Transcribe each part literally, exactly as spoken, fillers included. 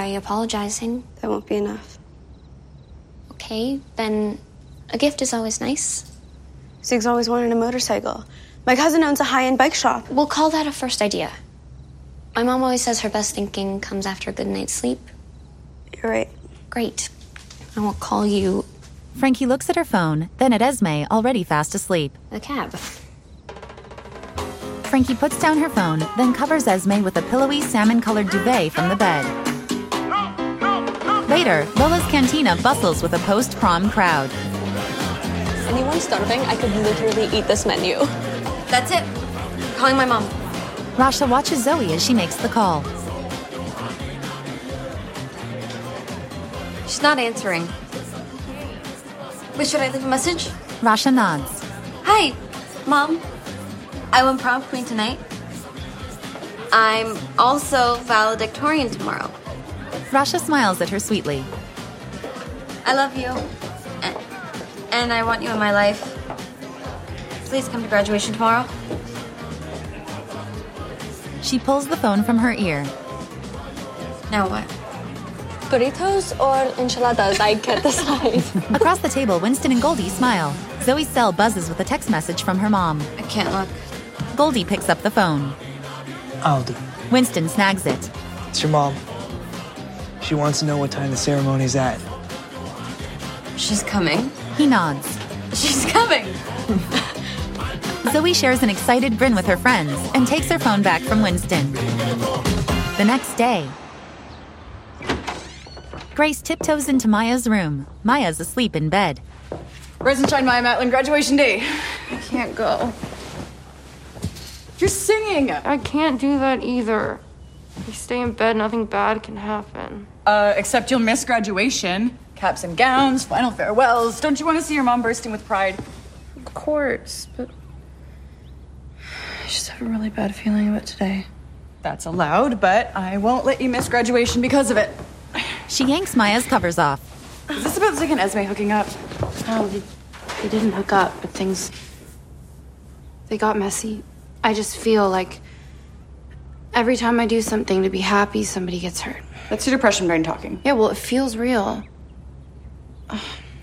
by apologizing. That won't be enough. Okay, then a gift is always nice. Zig's always wanted a motorcycle. My cousin owns a high-end bike shop. We'll call that a first idea. My mom always says her best thinking comes after a good night's sleep. You're right. Great. I won't call you... Frankie looks at her phone, then at Esme, already fast asleep. a cab. Frankie puts down her phone, then covers Esme with a pillowy salmon-colored duvet from the bed. Later, Lola's Cantina bustles with a post-prom crowd. Is anyone starving? I could literally eat this menu. That's it. Calling my mom. Rasha watches Zoe as she makes the call. She's not answering. Wait, should I leave a message? Rasha nods. Hi, Mom. I won prom queen tonight. I'm also valedictorian tomorrow. Rasha smiles at her sweetly. I love you. And, and I want you in my life. Please come to graduation tomorrow. She pulls the phone from her ear. Now what? Burritos or enchiladas? I can't decide. Across the table, Winston and Goldie smile. Zoe's cell buzzes with a text message from her mom. I can't look. Goldie picks up the phone. Aldi. Winston snags it. It's your mom. She wants to know what time the ceremony's at. She's coming. He nods. She's coming! Zoe shares an excited grin with her friends and takes her phone back from Winston. The next day, Grace tiptoes into Maya's room. Maya's asleep in bed. Rise and shine, Maya Matlin, graduation day. I can't go. You're singing! I can't do that either. If you stay in bed, nothing bad can happen. Uh, except you'll miss graduation. Caps and gowns, final farewells. Don't you want to see your mom bursting with pride? Of course, but I just have a really bad feeling about today. That's allowed, but I won't let you miss graduation because of it. She yanks Maya's covers off. Is this about Zig and Esme hooking up? No, they, they didn't hook up, but things... They got messy. I just feel like every time I do something to be happy, somebody gets hurt. That's your depression brain talking. Yeah, well, it feels real. Ugh.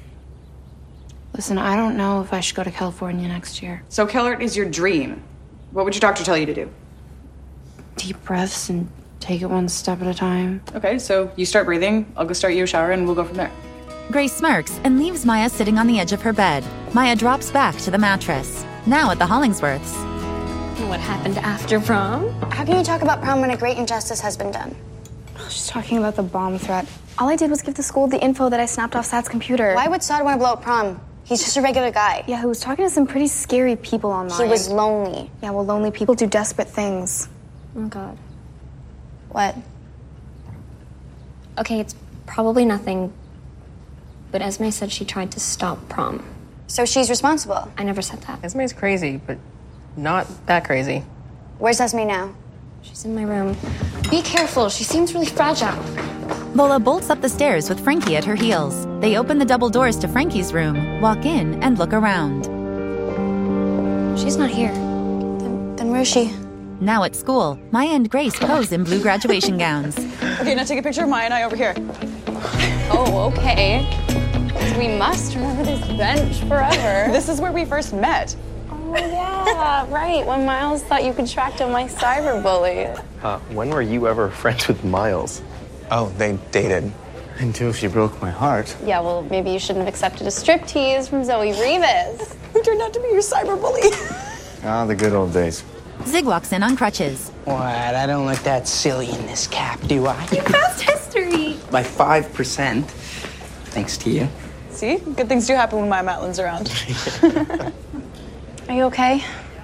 Listen, I don't know if I should go to California next year. So Kellert is your dream. What would your doctor tell you to do? Deep breaths and take it one step at a time. Okay, so you start breathing, I'll go start you a shower, and we'll go from there. Grace smirks and leaves Maya sitting on the edge of her bed. Maya drops back to the mattress. Now at the Hollingsworths. What happened after prom? How can you talk about prom when a great injustice has been done? She's talking about the bomb threat. All I did was give the school the info that I snapped off Sad's computer. Why would Sad want to blow up prom? He's just a regular guy. Yeah, who was talking to some pretty scary people online. He was lonely. Yeah, well, lonely people do desperate things. Oh, God. What? Okay, it's probably nothing, but Esme said she tried to stop prom. So she's responsible. I never said that. Esme's crazy, but not that crazy. Where's Esme now? She's in my room. Be careful, she seems really fragile. Lola bolts up the stairs with Frankie at her heels. They open the double doors to Frankie's room, walk in, and look around. She's not here. Then, then where is she? Now at school, Maya and Grace pose in blue graduation gowns. Okay, now take a picture of Maya and I over here. Oh, okay. We must remember this bench forever. This is where we first met. Oh, yeah, right. When Miles thought you could track down my cyberbully. Uh, when were you ever friends with Miles? Oh, they dated. Until she broke my heart. Yeah, well, maybe you shouldn't have accepted a striptease from Zoe Rivas. Who turned out to be your cyberbully. Ah, the good old days. Zig walks in on crutches. What? I don't look that silly in this cap, do I? You passed history. By five percent. Thanks to you. See? Good things do happen when Maya Matlin's around. Are you okay?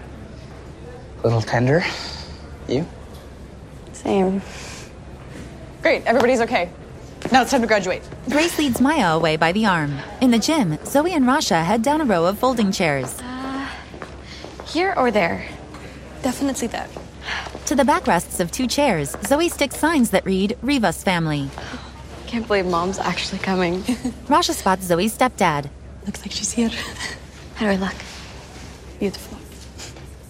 A little tender. You? Same. Great, everybody's okay. Now it's time to graduate. Grace leads Maya away by the arm. In the gym, Zoe and Rasha head down a row of folding chairs. Uh, here or there? Definitely there. To the backrests of two chairs, Zoe sticks signs that read, Rivas family. Can't believe Mom's actually coming. Rasha spots Zoe's stepdad. Looks like she's here. How do I look? Beautiful.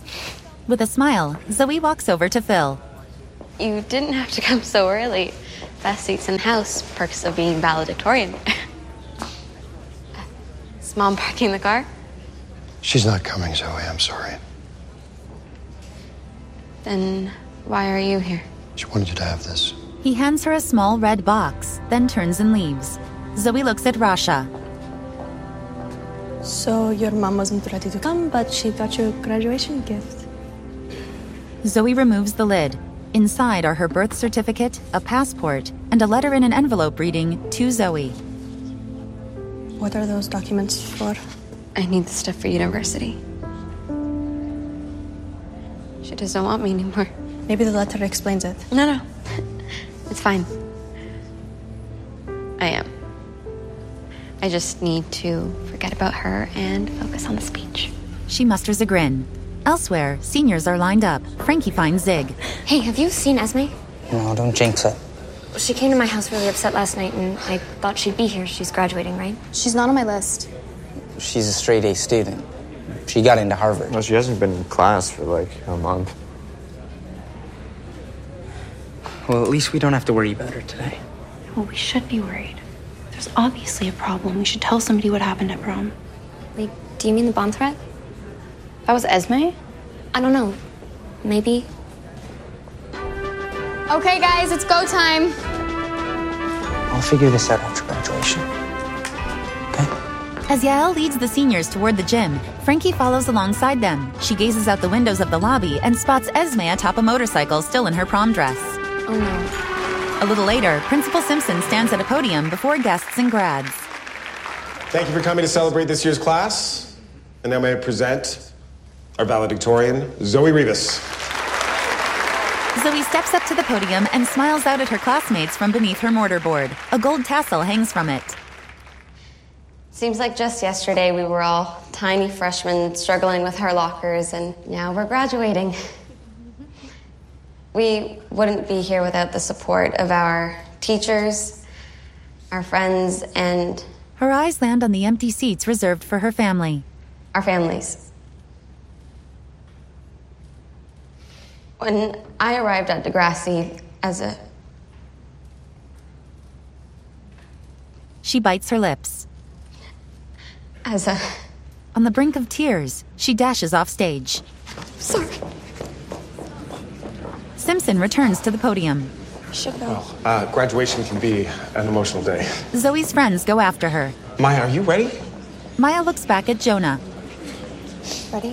With a smile, Zoe walks over to Phil. You didn't have to come so early. Best seats in the house. Perks of being valedictorian. Is Mom parking the car? She's not coming, Zoe. I'm sorry. Then why are you here? She wanted you to have this. He hands her a small red box, then turns and leaves. Zoe looks at Rasha. So your mom wasn't ready to come, but she got you a graduation gift. Zoe removes the lid. Inside are her birth certificate, a passport, and a letter in an envelope reading, "To Zoe." What are those documents for? I need the stuff for university. She doesn't want me anymore. Maybe the letter explains it. No, no. It's fine. I am. I just need to forget about her and focus on the speech. She musters a grin. Elsewhere, seniors are lined up. Frankie finds Zig. Hey, have you seen Esme? No, don't jinx it. She came to my house really upset last night, and I thought she'd be here. She's graduating, right? She's not on my list. She's a straight A student. She got into Harvard. Well, she hasn't been in class for like a month. Well, at least we don't have to worry about her today. Well, we should be worried. There's obviously a problem. We should tell somebody what happened at prom. Like, do you mean the bomb threat? That was Esme? I don't know. Maybe. Okay, guys, it's go time. I'll figure this out after graduation. As Yael leads the seniors toward the gym, Frankie follows alongside them. She gazes out the windows of the lobby and spots Esme atop a motorcycle still in her prom dress. Oh no. A little later, Principal Simpson stands at a podium before guests and grads. Thank you for coming to celebrate this year's class. And now may I present our valedictorian, Zoe Rivas. Zoe steps up to the podium and smiles out at her classmates from beneath her mortarboard. A gold tassel hangs from it. Seems like just yesterday we were all tiny freshmen struggling with our lockers, and now we're graduating. We wouldn't be here without the support of our teachers, our friends, and... Her eyes land on the empty seats reserved for her family. Our families. When I arrived at Degrassi as a... She bites her lips. As a... On the brink of tears, she dashes off stage. Sorry. Simpson returns to the podium. Should go. Well, uh, graduation can be an emotional day. Zoe's friends go after her. Maya, are you ready? Maya looks back at Jonah. Ready?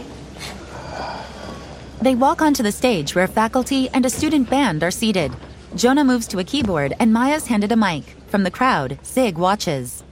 They walk onto the stage where faculty and a student band are seated. Jonah moves to a keyboard and Maya's handed a mic. From the crowd, Zig watches.